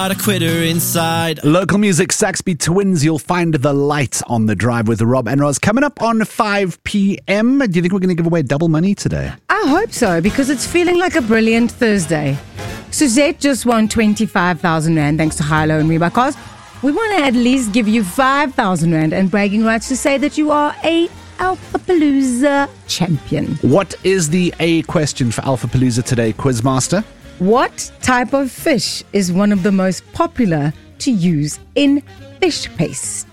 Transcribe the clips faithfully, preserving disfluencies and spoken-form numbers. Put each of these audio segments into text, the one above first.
Not a quitter inside. Local music, Saxby Twins. You'll find The Light on The Drive with Rob and Roz. Coming up on five p.m. Do you think we're going to give away double money today? I hope so, because it's feeling like a brilliant Thursday. Suzette just won twenty-five thousand rand thanks to Hilo and Reebok Cars. We want to at least give you five thousand rand and bragging rights to say that you are a Alphapalooza champion. What is the A question for Alphapalooza today, Quizmaster? What type of fish is one of the most popular to use in fish paste?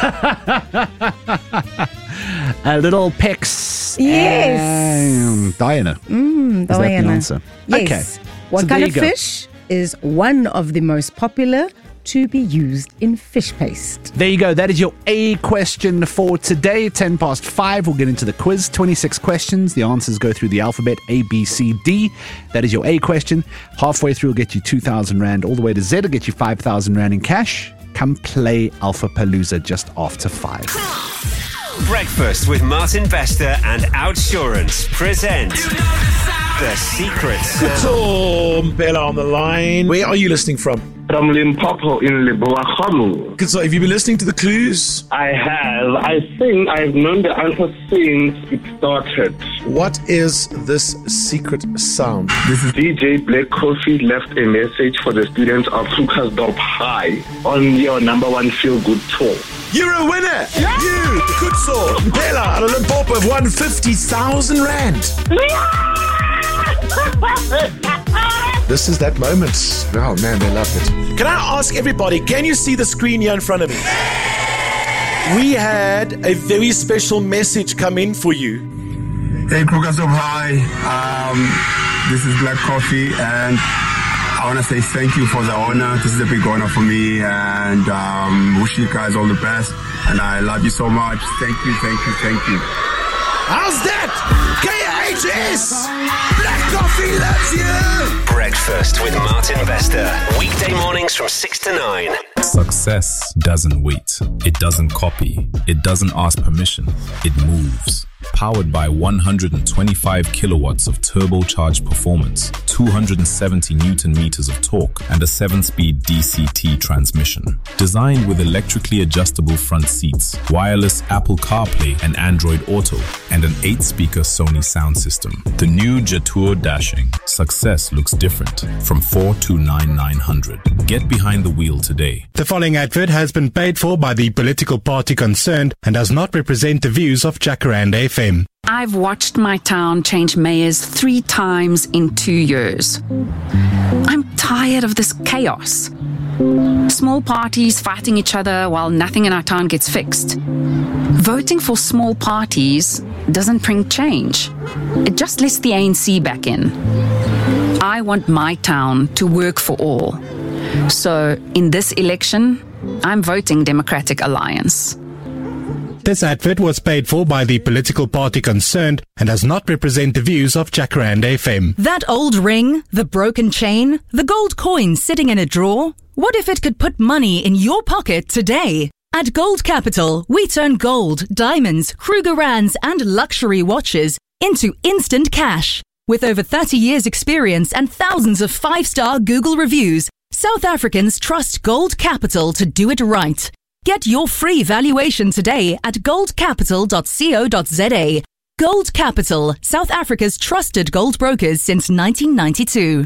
A little pix. Yes. Um, Diana. Mm, is that Diana. the answer? Yes. Okay. What So kind there of you go. fish is one of the most popular to be used in fish paste? There you go. That is your A question for today. ten past five. We'll get into the quiz. twenty-six questions. The answers go through the alphabet A, B, C, D. That is your A question. Halfway through will get you two thousand rand. All the way to Z will get you five thousand rand in cash. Come play Alphapalooza just after five. Breakfast with Martin Bester and Outsurance present The Secret Sound. Tom Bella on the line. Where are you listening from? From Limpopo in Leboakgamu. Good. So, have you been listening to the clues? I have. I think I've known the answer since it started. What is this secret sound? This is D J Black Coffee left a message for the students of Krugersdorp High on your number one feel-good tour. You're a winner! Yeah. You, Kutso Bella out of Limpopo, have won fifty thousand rand. This is that moment. Oh man, they loved it. Can I ask everybody, can you see the screen here in front of me? We had a very special message come in for you. Hey, Krugersdorp High. Um, this is Black Coffee, and I want to say thank you for the honor. This is a big honor for me, and um, wish you guys all the best. And I love you so much. Thank you, thank you, thank you. How's that? K H S! Black Coffee loves you! Breakfast with Martin Bester. Weekday mornings from six to nine. Success doesn't wait. It doesn't copy. It doesn't ask permission. It moves. Powered by one hundred twenty-five kilowatts of turbocharged performance, two hundred seventy newton meters of torque, and a seven-speed D C T transmission. Designed with electrically adjustable front seats, wireless Apple CarPlay and Android Auto, and an eight-speaker Sony sound system. The new Jetour Dashing. Success looks different from four two nine nine hundred. Get behind the wheel today. The following advert has been paid for by the political party concerned and does not represent the views of Jacaranda F M. I've watched my town change mayors three times in two years. I'm tired of this chaos. Small parties fighting each other while nothing in our town gets fixed. Voting for small parties doesn't bring change. It just lets the A N C back in. I want my town to work for all. So, in this election, I'm voting Democratic Alliance. This advert was paid for by the political party concerned and does not represent the views of Jacaranda F M. That old ring, the broken chain, the gold coin sitting in a drawer. What if it could put money in your pocket today? At Gold Capital, we turn gold, diamonds, Kruger Rands and luxury watches into instant cash. With over thirty years experience and thousands of five-star Google reviews, South Africans trust Gold Capital to do it right. Get your free valuation today at gold capital dot co dot za. Gold Capital, South Africa's trusted gold brokers since nineteen ninety-two.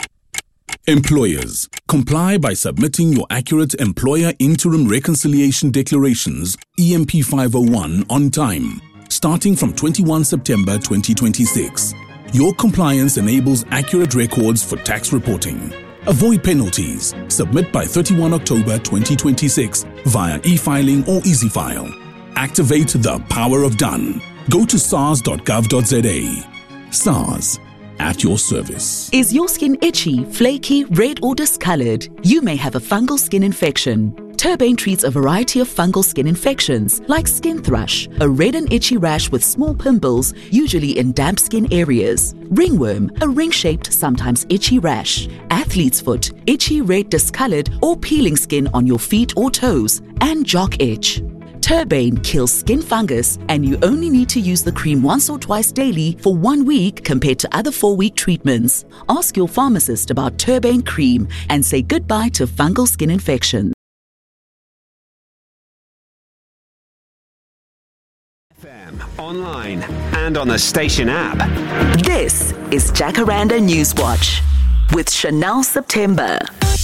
Employers, comply by submitting your accurate Employer Interim Reconciliation Declarations, E M P five oh one, on time, starting from twenty-first September twenty twenty-six. Your compliance enables accurate records for tax reporting. Avoid penalties. Submit by thirty-first October twenty twenty-six via e-filing or EasyFile. Activate the power of done. Go to sars dot gov dot za. SARS, at your service. Is your skin itchy, flaky, red or discolored? You may have a fungal skin infection. Turbane treats a variety of fungal skin infections like skin thrush, a red and itchy rash with small pimples, usually in damp skin areas, ringworm, a ring-shaped, sometimes itchy rash, athlete's foot, itchy, red, discolored or peeling skin on your feet or toes, and jock itch. Turbane kills skin fungus, and you only need to use the cream once or twice daily for one week compared to other four-week treatments. Ask your pharmacist about Turbane cream and say goodbye to fungal skin infection. F M, online, and on the station app. This is Jacaranda Newswatch with Chanel September.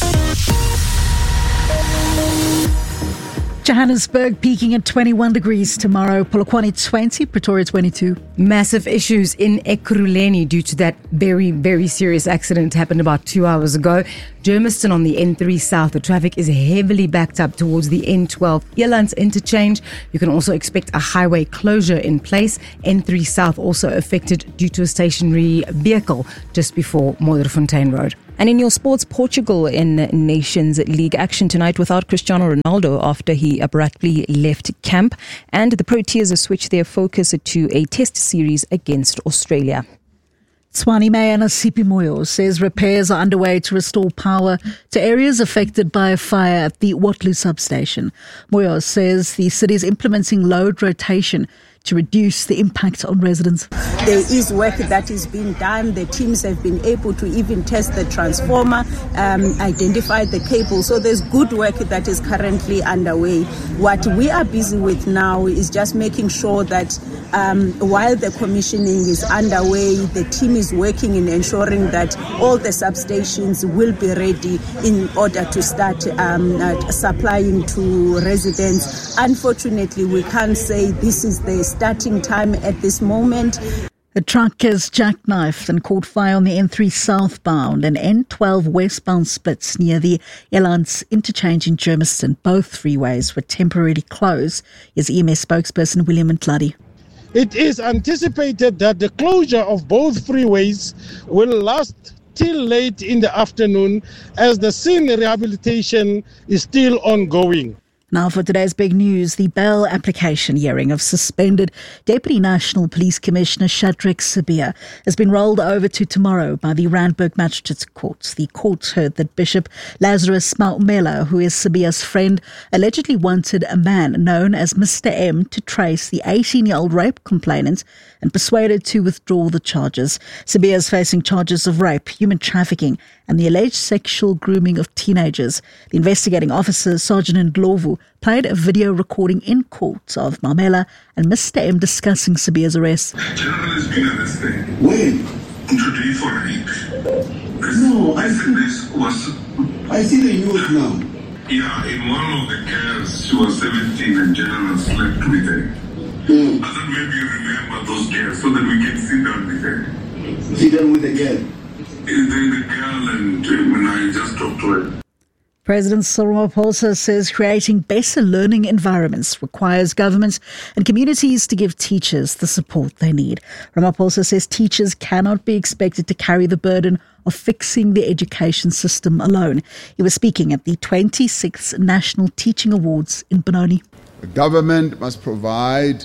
Johannesburg peaking at twenty-one degrees tomorrow. Polokwane twenty, Pretoria twenty-two. Massive issues in Ekurhuleni due to that very, very serious accident happened about two hours ago. Germiston on the N three South, the traffic is heavily backed up towards the N twelve Elands interchange. You can also expect a highway closure in place. N three South also affected due to a stationary vehicle just before Modderfontein Road. And in your sports, Portugal in Nations League action tonight without Cristiano Ronaldo after he abruptly left camp. And the Proteas have switched their focus to a test series against Australia. Tshwane Mayor Nasipi Moyo says repairs are underway to restore power to areas affected by a fire at the Waterloo substation. Moyo says the city is implementing load rotation to reduce the impact on residents. There is work that is being done. The teams have been able to even test the transformer, um, identify the cable. So there's good work that is currently underway. What we are busy with now is just making sure that um, while the commissioning is underway, the team is working in ensuring that all the substations will be ready in order to start um, uh, supplying to residents. Unfortunately, we can't say this is the starting time at this moment. A truck has jackknifed and caught fire on the N three southbound and N twelve westbound splits near the Elands interchange in Germiston. Both freeways were temporarily closed. Here's E M S spokesperson William Ntladi. It is anticipated that the closure of both freeways will last till late in the afternoon as the scene rehabilitation is still ongoing. Now for today's big news, the bail application hearing of suspended Deputy National Police Commissioner Shadrack Sibiya has been rolled over to tomorrow by the Randburg Magistrates Court. The court heard that Bishop Lazarus Maumela, who is Sibiya's friend, allegedly wanted a man known as Mister M to trace the eighteen-year-old rape complainant and persuaded to withdraw the charges. Sibiya is facing charges of rape, human trafficking and the alleged sexual grooming of teenagers. The investigating officer, Sergeant Ndlovu, played a video recording in court of Mamela and Mister M discussing Sibiya's arrest. General has been arrested. When? Today for rape. No, I think this was. I see the news now. Yeah, in one of the girls, she was seventeen and General slept with her. Mm. I thought maybe you remember those girls so that we can sit down with her. Sit down with the girl? The, the girl and uh, when I just talked to her. President Cyril Ramaphosa says creating better learning environments requires governments and communities to give teachers the support they need. Ramaphosa says teachers cannot be expected to carry the burden of fixing the education system alone. He was speaking at the twenty-sixth National Teaching Awards in Benoni. The government must provide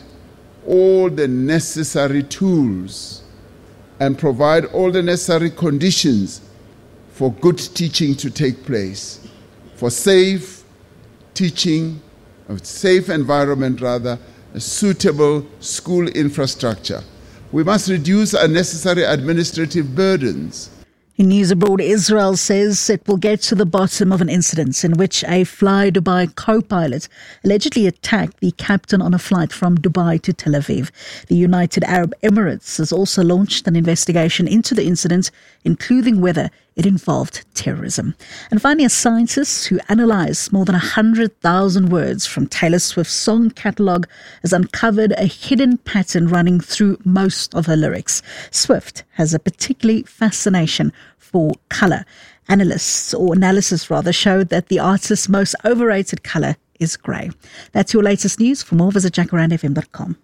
all the necessary tools and provide all the necessary conditions for good teaching to take place. For safe teaching, a safe environment rather, a suitable school infrastructure. We must reduce unnecessary administrative burdens. In news abroad, Israel says it will get to the bottom of an incident in which a Fly Dubai co-pilot allegedly attacked the captain on a flight from Dubai to Tel Aviv. The United Arab Emirates has also launched an investigation into the incident, including whether it involved terrorism. And finally, a scientist who analysed more than one hundred thousand words from Taylor Swift's song catalogue has uncovered a hidden pattern running through most of her lyrics. Swift has a particular fascination for colour. Analysts, or analysis rather, showed that the artist's most overrated colour is grey. That's your latest news. For more, visit jacaranda f m dot com.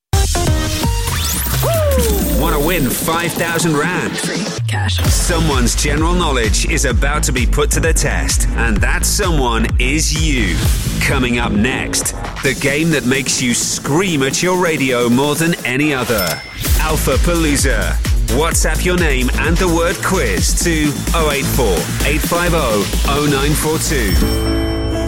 Want to win five thousand rand? Cash. Someone's general knowledge is about to be put to the test, and that someone is you. Coming up next, the game that makes you scream at your radio more than any other. Alpha Palooza. WhatsApp your name and the word quiz to oh eight four, eight five oh, oh nine four two.